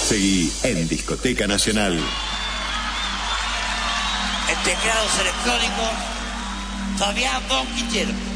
Seguí en Discoteca Nacional. En teclados electrónicos, Fabián Bonquitiero.